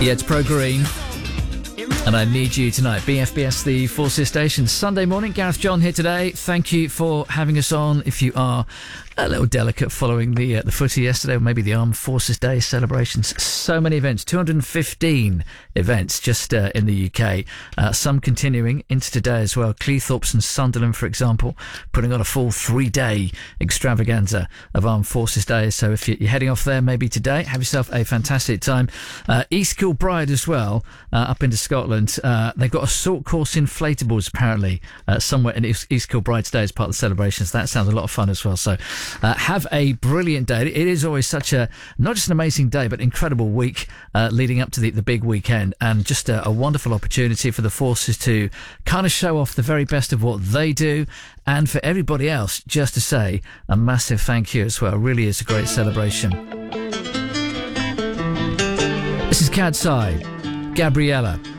Yeah, it's Pro Green. And I Need You Tonight. BFBS, the Forces Station. Sunday morning. Gareth John here today. Thank you for having us on. If you are a little delicate following the footy yesterday, or maybe the Armed Forces Day celebrations. So many events, 215 events just in the UK. Some continuing into today as well. Cleethorpes and Sunderland, for example, putting on a full 3-day extravaganza of Armed Forces Day. So if you're heading off there maybe today, have yourself a fantastic time. East Kilbride as well, up into Scotland. They've got a salt course inflatables apparently somewhere in East Kilbride today as part of the celebrations. That sounds a lot of fun as well. So have a brilliant day. It is always such a, not just an amazing day, but incredible week leading up to the big weekend, and just a wonderful opportunity for the forces to kind of show off the very best of what they do, and for everybody else just to say a massive thank you as well. It really is a great celebration. This is Cat's Eye, Gabriella.